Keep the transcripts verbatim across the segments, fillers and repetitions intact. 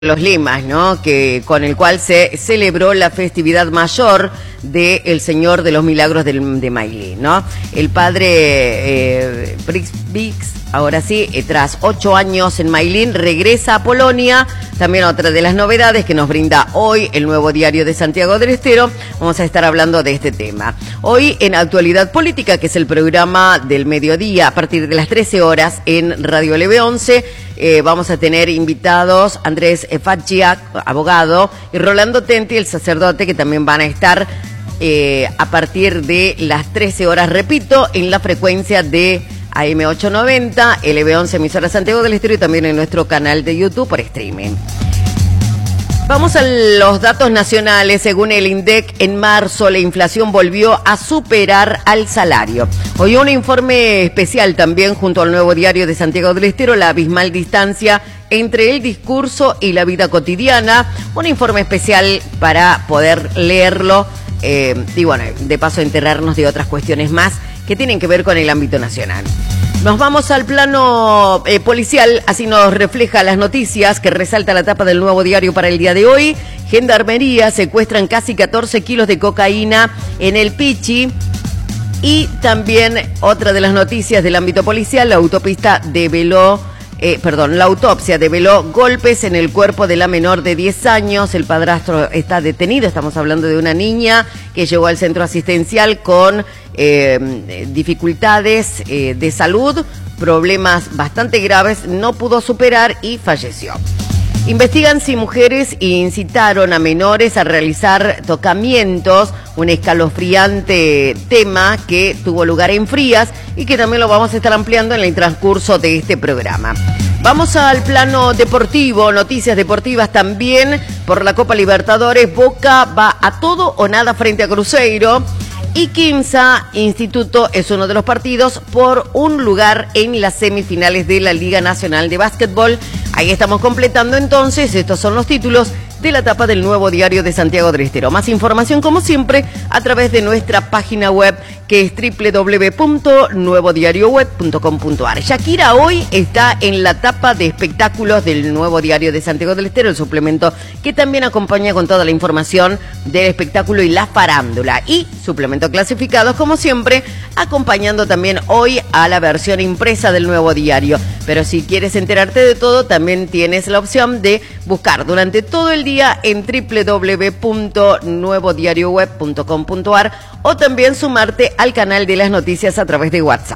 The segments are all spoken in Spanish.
Los Limas, ¿no? Que con el cual se celebró la festividad mayor de el Señor de los Milagros del, de Mailín, ¿no? El padre eh, Brix Bix, ahora sí, eh, tras ocho años en Mailín, regresa a Polonia. También otra de las novedades que nos brinda hoy el Nuevo Diario de Santiago del Estero. Vamos a estar hablando de este tema. Hoy en Actualidad Política, que es el programa del mediodía, a partir de las trece horas en Radio L B once, eh, vamos a tener invitados Andrés Fadjiak, abogado, y Rolando Tenti, el sacerdote, que también van a estar eh, a partir de las trece horas, repito, en la frecuencia de A M ochocientos noventa, L B once, emisora Santiago del Estero, y también en nuestro canal de YouTube por streaming. Vamos a los datos nacionales. Según el INDEC, en marzo la inflación volvió a superar al salario. Hoy un informe especial también junto al Nuevo Diario de Santiago del Estero, la abismal distancia entre el discurso y la vida cotidiana. Un informe especial para poder leerlo eh, y bueno, de paso enterarnos de otras cuestiones más que tienen que ver con el ámbito nacional. Nos vamos al plano eh, policial, así nos refleja las noticias que resalta la tapa del Nuevo Diario para el día de hoy. Gendarmería secuestran casi catorce kilos de cocaína en el Pichi. Y también otra de las noticias del ámbito policial, la autopista develó, eh, perdón, la autopsia develó golpes en el cuerpo de la menor de diez años. El padrastro está detenido. Estamos hablando de una niña que llegó al centro asistencial con eh, dificultades eh, de salud, problemas bastante graves, no pudo superar y falleció. Investigan si mujeres incitaron a menores a realizar tocamientos, un escalofriante tema que tuvo lugar en Frías y que también lo vamos a estar ampliando en el transcurso de este programa. Vamos al plano deportivo, noticias deportivas también por la Copa Libertadores. Boca va a todo o nada frente a Cruzeiro. Y Quimsa Instituto es uno de los partidos por un lugar en las semifinales de la Liga Nacional de Básquetbol. Ahí estamos completando entonces, estos son los títulos de la tapa del Nuevo Diario de Santiago del Estero. Más información, como siempre, a través de nuestra página web, que es doble u doble u doble u punto nuevo diario web punto com punto a r. Shakira hoy está en la tapa de espectáculos del Nuevo Diario de Santiago del Estero, el suplemento que también acompaña con toda la información del espectáculo y la farándula. Y suplemento clasificados, como siempre, acompañando también hoy a la versión impresa del Nuevo Diario. Pero si quieres enterarte de todo, también tienes la opción de buscar durante todo el día en doble u doble u doble u punto nuevo diario web punto com punto a r o también sumarte al canal de las noticias a través de WhatsApp.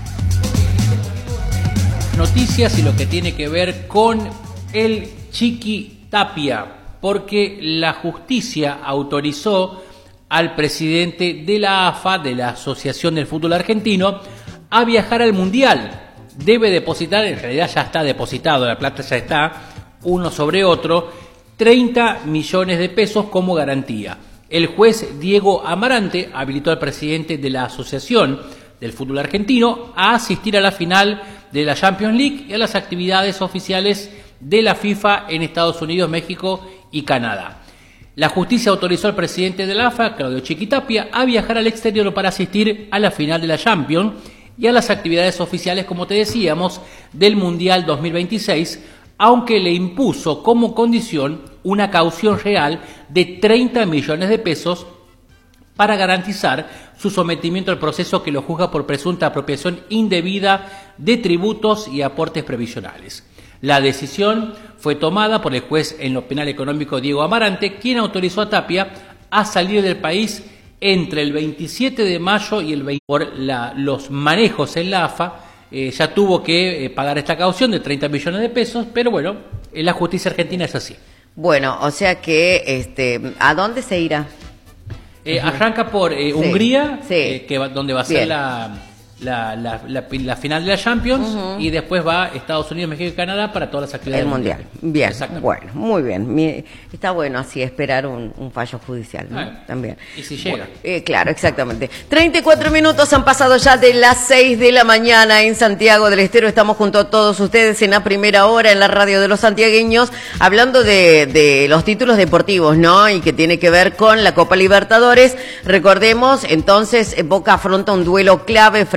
Noticias y lo que tiene que ver con el Chiqui Tapia, porque la justicia autorizó al presidente de la A F A, de la Asociación del Fútbol Argentino, a viajar al Mundial. Debe depositar, en realidad ya está depositado, la plata ya está, uno sobre otro, treinta millones de pesos como garantía. El juez Diego Amarante habilitó al presidente de la Asociación del Fútbol Argentino a asistir a la final de la Champions League y a las actividades oficiales de la FIFA en Estados Unidos, México y Canadá. La justicia autorizó al presidente de la A F A, Claudio Chiqui Tapia, a viajar al exterior para asistir a la final de la Champions y a las actividades oficiales, como te decíamos, del Mundial dos mil veintiséis, aunque le impuso como condición una caución real de treinta millones de pesos para garantizar su sometimiento al proceso que lo juzga por presunta apropiación indebida de tributos y aportes previsionales. La decisión fue tomada por el juez en lo penal económico Diego Amarante, quien autorizó a Tapia a salir del país entre el veintisiete de mayo y el veinte por la, los manejos en la A F A. Eh, ya tuvo que eh, pagar esta caución de treinta millones de pesos, pero bueno, en la justicia argentina es así. Bueno, o sea que, este, ¿a dónde se irá? Eh, arranca por eh, sí, Hungría, sí. Eh, que va, donde va a ser la, la, la, la, la final de la Champions, uh-huh. Y después va a Estados Unidos, México y Canadá para todas las actividades del Mundial. Mundial. Bien, bueno, muy bien. Mi, está bueno así esperar un, un fallo judicial, ¿no? Ah, también. Y si llega. Bueno, eh, claro, exactamente. treinta y cuatro minutos han pasado ya de las seis de la mañana en Santiago del Estero. Estamos junto a todos ustedes en la primera hora en la radio de los santiagueños, hablando de, de los títulos deportivos, ¿no? Y que tiene que ver con la Copa Libertadores. Recordemos, entonces, Boca afronta un duelo clave frente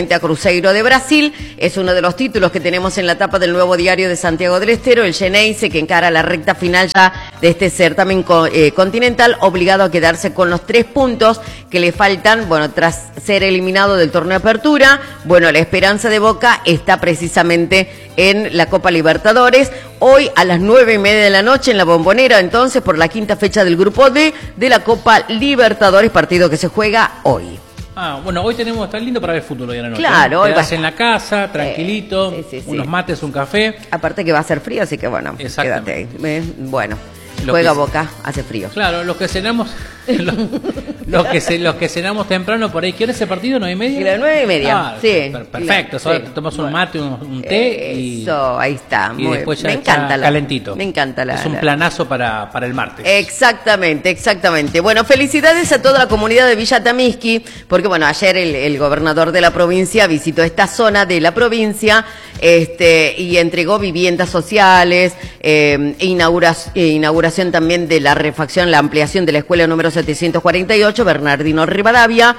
frente a Cruzeiro de Brasil. Es uno de los títulos que tenemos en la tapa del Nuevo Diario de Santiago del Estero. El Xeneize, que encara la recta final ya de este certamen co eh, continental, obligado a quedarse con los tres puntos que le faltan, bueno, tras ser eliminado del torneo de apertura. Bueno, la esperanza de Boca está precisamente en la Copa Libertadores. Hoy a las nueve y media de la noche en la Bombonera, entonces, por la quinta fecha del Grupo D de la Copa Libertadores, partido que se juega hoy. Ah, bueno, hoy tenemos, está lindo para ver fútbol hoy en la noche. Claro, hoy vas en la casa, tranquilito, eh, sí, sí, sí. unos mates, un café. Aparte que va a ser frío, así que bueno, quédate ahí. Eh, bueno, lo juega que, Boca, hace frío. Claro, los que cenamos, los, los que se, los que cenamos temprano por ahí. ¿Qué hora es ese partido? ¿Nueve y media? Las nueve y media, ah, sí. Per perfecto, claro, sí. Tomas un mate, un, un té Eso, y... Eso, ahí está. Y Muy, después ya me encanta la, calentito. Me encanta la... Es un planazo para, para el martes. Exactamente, exactamente. Bueno, felicidades a toda la comunidad de Villa Tamisqui, porque bueno, ayer el, el gobernador de la provincia visitó esta zona de la provincia este, y entregó viviendas sociales, eh, inaugura, eh, inauguración también de la refacción, la ampliación de la escuela número setecientos cuarenta y ocho, Bernardino Rivadavia.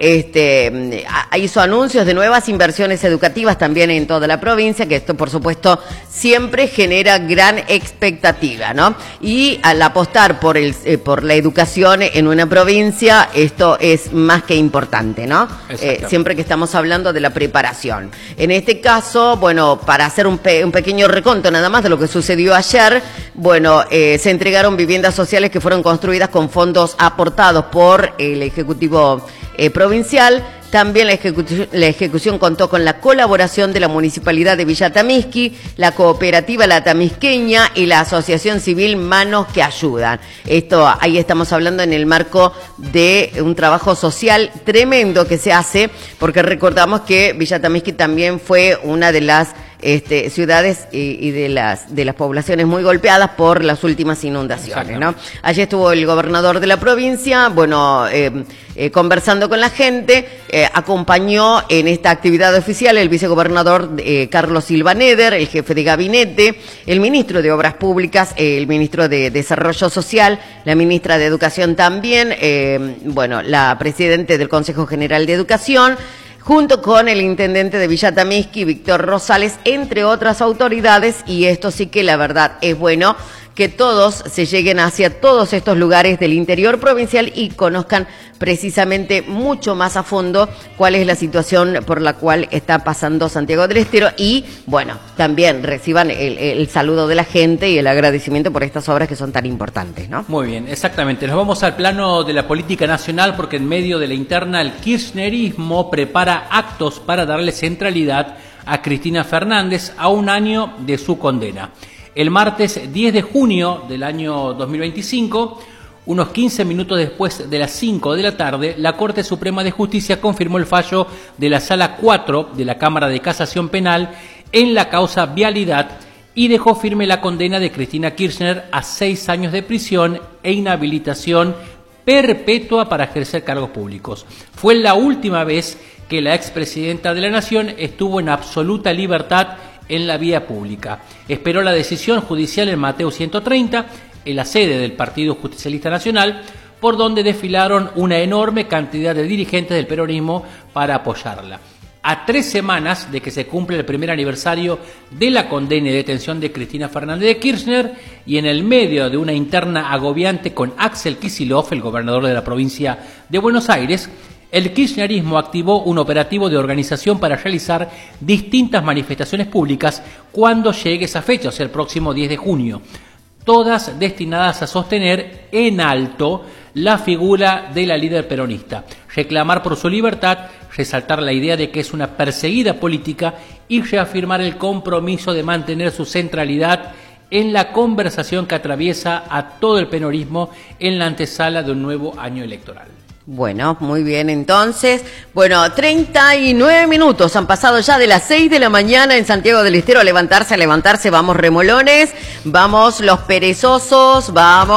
Este, hizo anuncios de nuevas inversiones educativas también en toda la provincia, que esto por supuesto siempre genera gran expectativa, ¿no? Y al apostar por el eh, por la educación en una provincia, esto es más que importante, ¿no? Eh, siempre que estamos hablando de la preparación. En este caso, bueno, para hacer un, pe un pequeño reconto nada más de lo que sucedió ayer, bueno, eh, se entregaron viviendas sociales que fueron construidas con fondos aportados por el Ejecutivo eh, Provincial. También la ejecución, la ejecución contó con la colaboración de la Municipalidad de Villa Tamisqui, la Cooperativa La Tamisqueña y la Asociación Civil Manos que Ayudan. Esto, ahí estamos hablando en el marco de un trabajo social tremendo que se hace, porque recordamos que Villa Tamisqui también fue una de las Este, ciudades y, y de las de las poblaciones muy golpeadas por las últimas inundaciones, ¿no? Allí estuvo el gobernador de la provincia, bueno, eh, eh, conversando con la gente, eh, acompañó en esta actividad oficial el vicegobernador eh, Carlos Silva Neder, el jefe de gabinete, el ministro de Obras Públicas, eh, el ministro de Desarrollo Social, la ministra de Educación también, eh, bueno, la presidente del Consejo General de Educación, junto con el intendente de Villa Tamisqui, Víctor Rosales, entre otras autoridades, y esto sí que la verdad es bueno que todos se lleguen hacia todos estos lugares del interior provincial y conozcan precisamente mucho más a fondo cuál es la situación por la cual está pasando Santiago del Estero y, bueno, también reciban el, el saludo de la gente y el agradecimiento por estas obras que son tan importantes, ¿no? Muy bien, exactamente. Nos vamos al plano de la política nacional porque en medio de la interna el kirchnerismo prepara actos para darle centralidad a Cristina Fernández a un año de su condena. El martes diez de junio del año dos mil veinticinco, unos quince minutos después de las cinco de la tarde, la Corte Suprema de Justicia confirmó el fallo de la Sala cuatro de la Cámara de Casación Penal en la causa Vialidad y dejó firme la condena de Cristina Kirchner a seis años de prisión e inhabilitación perpetua para ejercer cargos públicos. Fue la última vez que la expresidenta de la Nación estuvo en absoluta libertad en la vía pública. Esperó la decisión judicial en Mateo ciento treinta, en la sede del Partido Justicialista Nacional, por donde desfilaron una enorme cantidad de dirigentes del peronismo para apoyarla. A tres semanas de que se cumple el primer aniversario de la condena y detención de Cristina Fernández de Kirchner y en el medio de una interna agobiante con Axel Kicillof, el gobernador de la provincia de Buenos Aires, el kirchnerismo activó un operativo de organización para realizar distintas manifestaciones públicas cuando llegue esa fecha, o sea, el próximo diez de junio, todas destinadas a sostener en alto la figura de la líder peronista, reclamar por su libertad, resaltar la idea de que es una perseguida política y reafirmar el compromiso de mantener su centralidad en la conversación que atraviesa a todo el peronismo en la antesala de un nuevo año electoral. Bueno, muy bien, entonces, bueno, treinta y nueve minutos han pasado ya de las seis de la mañana en Santiago del Estero. A levantarse, a levantarse, vamos remolones, vamos los perezosos, vamos,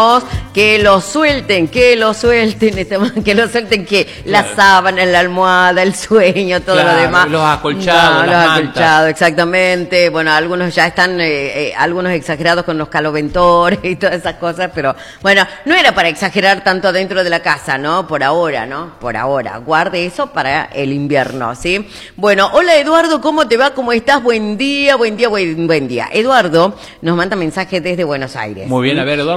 Que lo suelten, que lo suelten, que lo suelten, que la Claro. sábana, la almohada, el sueño, todo Claro, lo demás. los acolchados, No, las los mantas. acolchados, exactamente. Bueno, algunos ya están, eh, eh, algunos exagerados con los caloventores y todas esas cosas, pero bueno, no era para exagerar tanto dentro de la casa, ¿no? Por ahora, ¿no? Por ahora. Guarde eso para el invierno, ¿sí? Bueno, hola Eduardo, ¿cómo te va? ¿Cómo estás? Buen día, buen día, buen, buen día. Eduardo nos manda mensaje desde Buenos Aires. Muy bien, a ver, Eduardo.